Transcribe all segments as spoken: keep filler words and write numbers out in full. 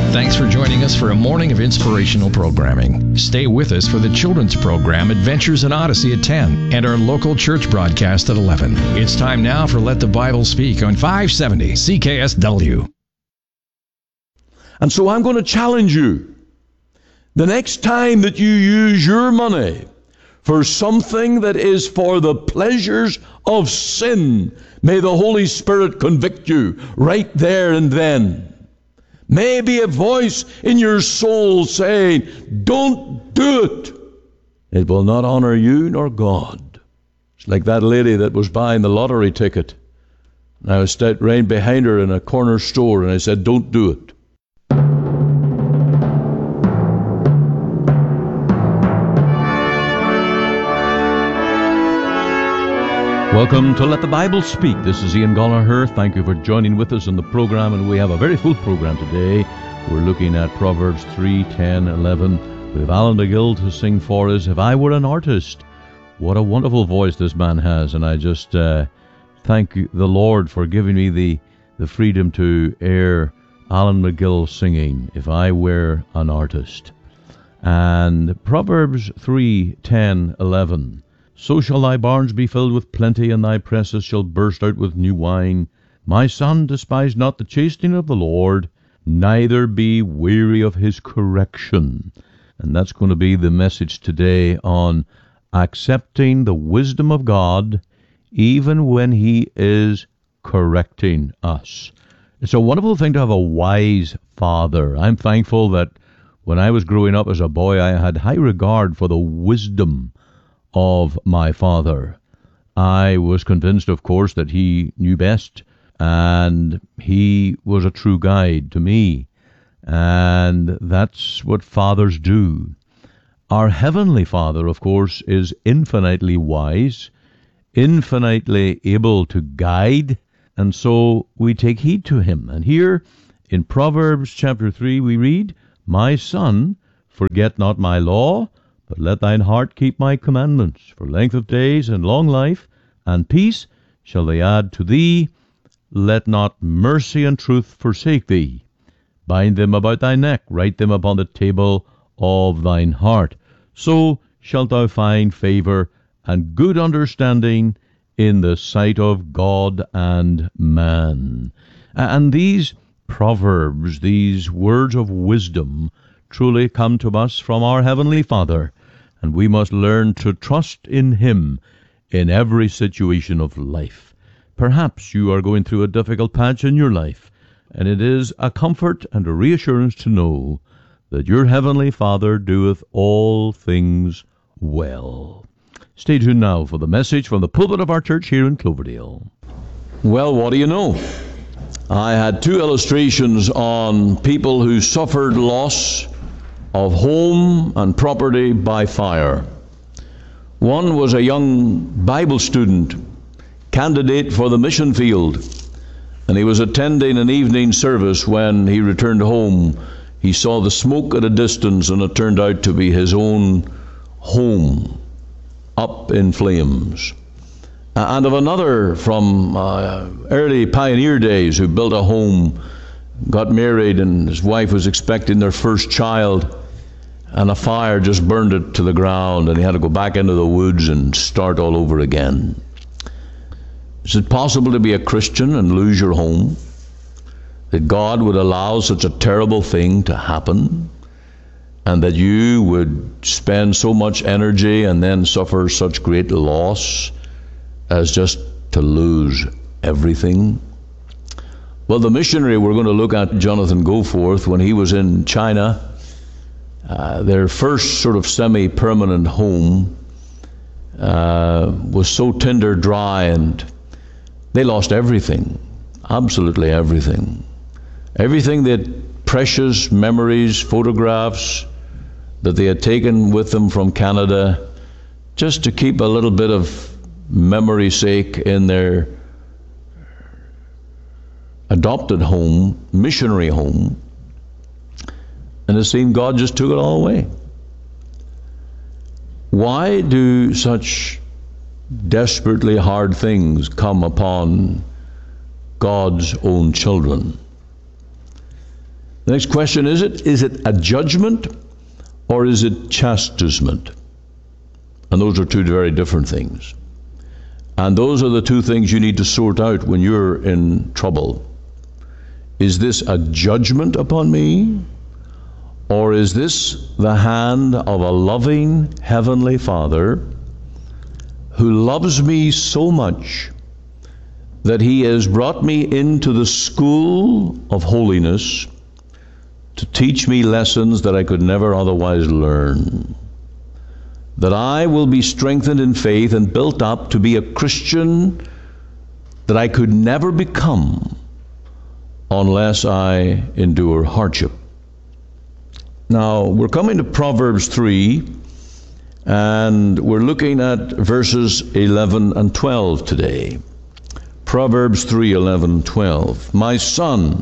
Thanks for joining us for a morning of inspirational programming. Stay with us for the children's program Adventures in Odyssey at ten and our local church broadcast at eleven. It's time now for Let the Bible Speak on five seventy C K S W. And so I'm going to challenge you. The next time that you use your money for something that is for the pleasures of sin, may the Holy Spirit convict you right there and then. May be a voice in your soul saying, don't do it. It will not honor you nor God. It's like that lady that was buying the lottery ticket. And I was standing right behind her in a corner store, and I said, don't do it. Welcome to Let the Bible Speak. This is Ian Gallagher. Thank you for joining with us on the program, and we have a very full program today. We're looking at Proverbs three, ten, eleven. We have Alan McGill to sing for us, If I Were an Artist. What a wonderful voice this man has, and I just uh, thank the Lord for giving me the, the freedom to air Alan McGill singing, If I Were an Artist. And Proverbs three, ten, eleven. So shall thy barns be filled with plenty, and thy presses shall burst out with new wine. My son, despise not the chastening of the Lord, neither be weary of his correction. And that's going to be the message today on accepting the wisdom of God, even when he is correcting us. It's a wonderful thing to have a wise father. I'm thankful that when I was growing up as a boy, I had high regard for the wisdom of my father. I was convinced, of course, that he knew best, and he was a true guide to me. And that's what fathers do. Our Heavenly Father, of course, is infinitely wise, infinitely able to guide, and so we take heed to him. And here in Proverbs chapter three we read, My son, forget not my law, but let thine heart keep my commandments. For length of days and long life and peace shall they add to thee. Let not mercy and truth forsake thee. Bind them about thy neck, write them upon the table of thine heart. So shalt thou find favor and good understanding in the sight of God and man. And these proverbs, these words of wisdom, truly come to us from our Heavenly Father, and we must learn to trust in him in every situation of life. Perhaps you are going through a difficult patch in your life, and it is a comfort and a reassurance to know that your Heavenly Father doeth all things well. Stay tuned now for the message from the pulpit of our church here in Cloverdale. Well, what do you know? I had two illustrations on people who suffered loss of home and property by fire. One was a young Bible student, candidate for the mission field, and he was attending an evening service. When he returned home, he saw the smoke at a distance, and it turned out to be his own home up in flames. And of another from uh, early pioneer days who built a home, got married, and his wife was expecting their first child, and a fire just burned it to the ground, and he had to go back into the woods and start all over again. Is it possible to be a Christian and lose your home? That God would allow such a terrible thing to happen, and that you would spend so much energy and then suffer such great loss as just to lose everything? Well, the missionary we're going to look at, Jonathan Goforth, when he was in China, uh, their first sort of semi-permanent home uh, was so tinder dry, and they lost everything, absolutely everything. Everything that precious memories, photographs that they had taken with them from Canada, just to keep a little bit of memory's sake in their adopted home, missionary home, and it seemed God just took it all away. Why do such desperately hard things come upon God's own children? The next question is it, is it a judgment or is it chastisement? And those are two very different things. And those are the two things you need to sort out when you're in trouble. Is this a judgment upon me? Or is this the hand of a loving Heavenly Father who loves me so much that He has brought me into the school of holiness to teach me lessons that I could never otherwise learn? That I will be strengthened in faith and built up to be a Christian that I could never become unless I endure hardship. Now, we're coming to Proverbs three, and we're looking at verses eleven and twelve today. Proverbs three, eleven and twelve. My son,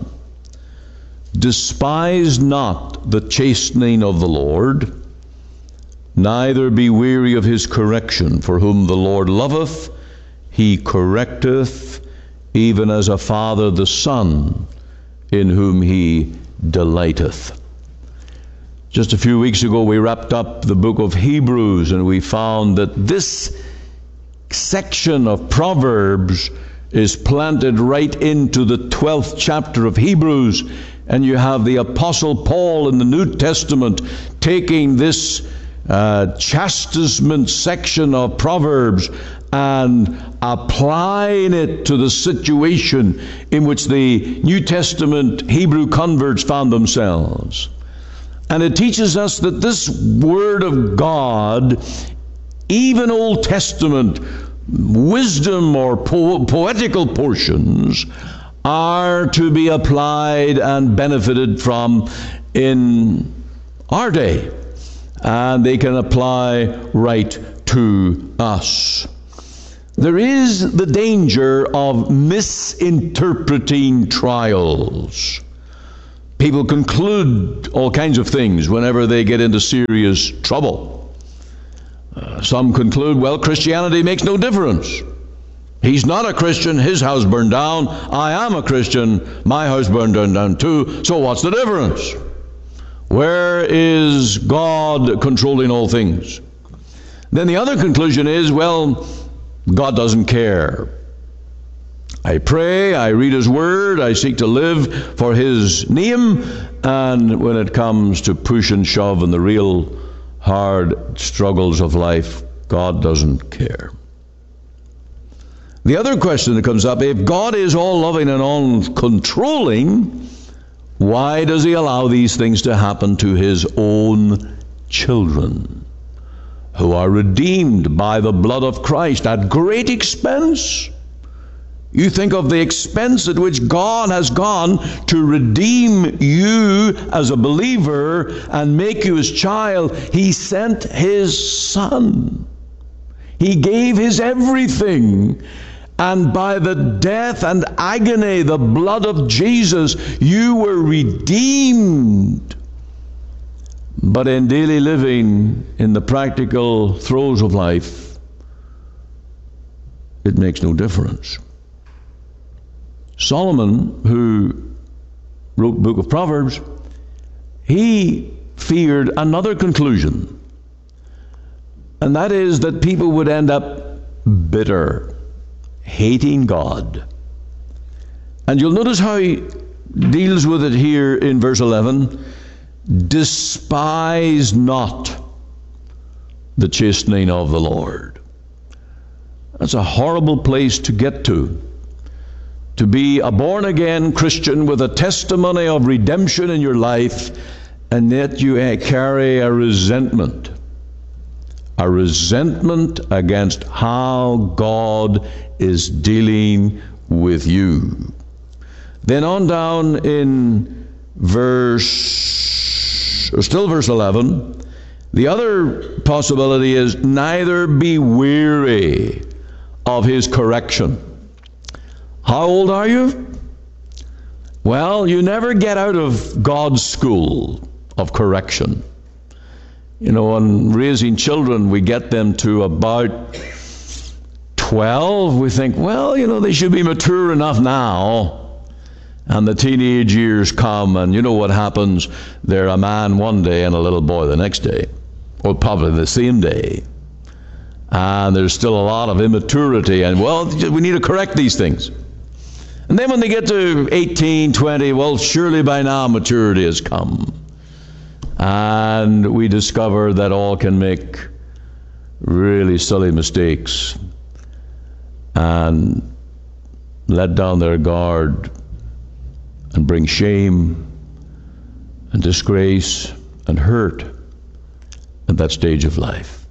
despise not the chastening of the Lord, neither be weary of His correction. For whom the Lord loveth, He correcteth, even as a father the son, in whom He delighteth. Just a few weeks ago, we wrapped up the book of Hebrews, and we found that this section of Proverbs is planted right into the twelfth chapter of Hebrews. And you have the Apostle Paul in the New Testament taking this uh, chastisement section of Proverbs and applying it to the situation in which the New Testament Hebrew converts found themselves. And it teaches us that this Word of God, even Old Testament wisdom or po- poetical portions, are to be applied and benefited from in our day. And they can apply right to us. There is the danger of misinterpreting trials. People conclude all kinds of things whenever they get into serious trouble. Uh, some conclude, well, Christianity makes no difference. He's not a Christian, his house burned down. I am a Christian, my house burned down too, so what's the difference? Where is God controlling all things? Then the other conclusion is, well, God doesn't care. I pray, I read His Word, I seek to live for His name, and when it comes to push and shove and the real hard struggles of life, God doesn't care. The other question that comes up, if God is all-loving and all-controlling, why does He allow these things to happen to His own children, who are redeemed by the blood of Christ at great expense? You think of the expense at which God has gone to redeem you as a believer and make you His child. He sent His Son. He gave His everything. And by the death and agony, the blood of Jesus, you were redeemed. But in daily living, in the practical throes of life, it makes no difference. Solomon, who wrote the book of Proverbs, he feared another conclusion. And that is that people would end up bitter, hating God. And you'll notice how he deals with it here in verse eleven. Despise not the chastening of the Lord. That's a horrible place to get to. To be a born-again Christian with a testimony of redemption in your life, and yet you carry a resentment. A resentment against how God is dealing with you. Then on down in verse, or still verse eleven, the other possibility is neither be weary of His correction. How old are you? Well, you never get out of God's school of correction. You know, in raising children, we get them to about twelve. We think, well, you know, they should be mature enough now. And the teenage years come, and you know what happens? They're a man one day and a little boy the next day, or probably the same day. And there's still a lot of immaturity, and well, we need to correct these things. And then when they get to eighteen, twenty, well, surely by now maturity has come. And we discover that all can make really silly mistakes and let down their guard and bring shame and disgrace and hurt at that stage of life.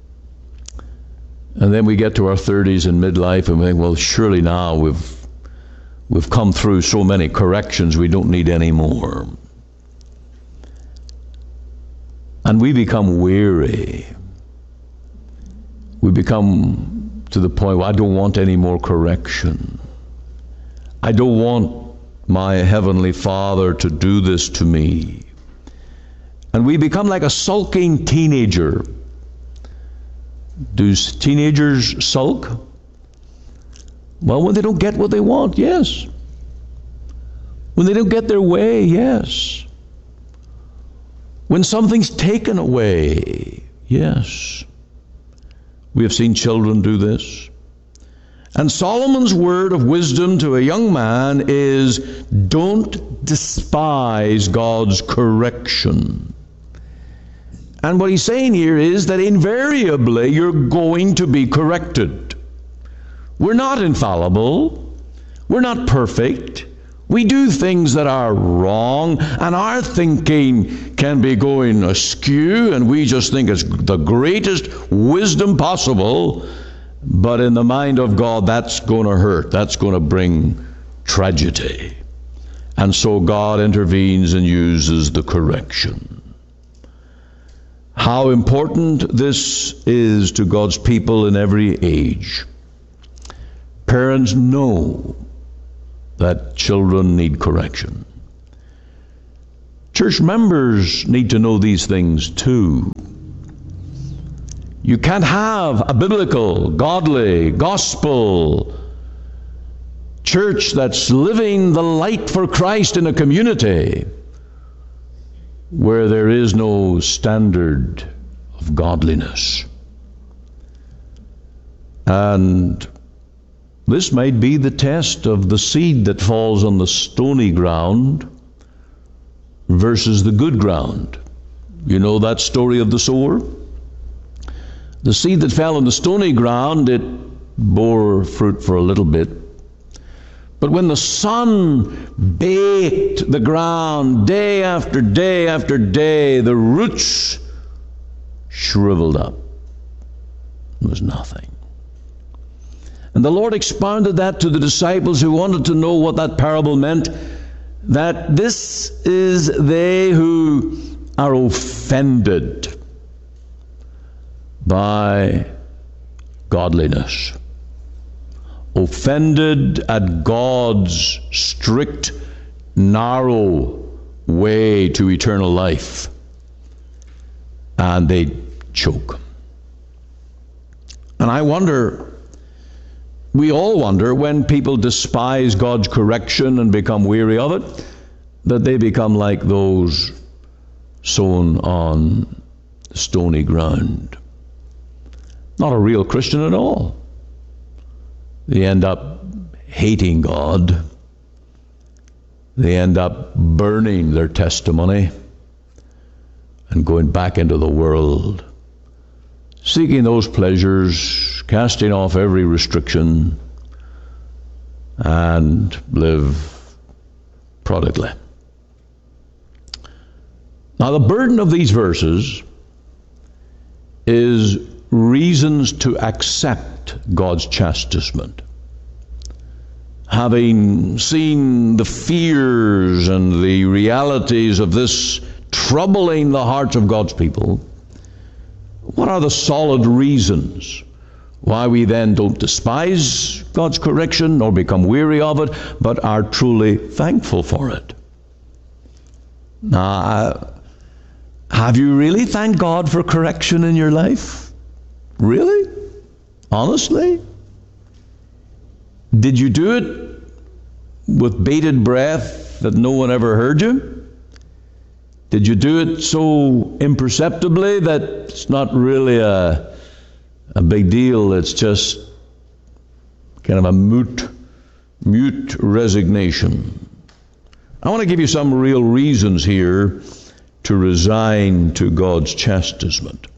And then we get to our thirties and midlife, and we think, well, surely now we've we've come through so many corrections, we don't need any more. And we become weary. We become to the point where I don't want any more correction. I don't want my Heavenly Father to do this to me. And we become like a sulking teenager. Do teenagers sulk? Well, when they don't get what they want, yes. When they don't get their way, yes. When something's taken away, yes. We have seen children do this. And Solomon's word of wisdom to a young man is, don't despise God's correction. And what he's saying here is that invariably you're going to be corrected. We're not infallible. We're not perfect. We do things that are wrong, and our thinking can be going askew, and we just think it's the greatest wisdom possible. But in the mind of God, that's going to hurt. That's going to bring tragedy. And so God intervenes and uses the correction. How important this is to God's people in every age. Parents know that children need correction. Church members need to know these things too. You can't have a biblical, godly, gospel church that's living the light for Christ in a community where there is no standard of godliness. And this might be the test of the seed that falls on the stony ground versus the good ground. You know that story of the sower? The seed that fell on the stony ground, it bore fruit for a little bit. But when the sun baked the ground day after day after day, the roots shriveled up. It was nothing. And the Lord expounded that to the disciples who wanted to know what that parable meant, that this is they who are offended by godliness, offended at God's strict, narrow way to eternal life, and they choke. And I wonder, we all wonder, when people despise God's correction and become weary of it, that they become like those sown on stony ground. Not a real Christian at all. They end up hating God. They end up burning their testimony and going back into the world, seeking those pleasures, casting off every restriction, and live prodigally. Now, the burden of these verses is reasons to accept God's chastisement. Having seen the fears and the realities of this troubling the hearts of God's people, what are the solid reasons why we then don't despise God's correction nor become weary of it, but are truly thankful for it? Now, have you really thanked God for correction in your life? Really? Honestly? Did you do it with bated breath that no one ever heard you? Did you do it so imperceptibly that it's not really a, a big deal? It's just kind of a mute, mute resignation. I want to give you some real reasons here to resign to God's chastisement.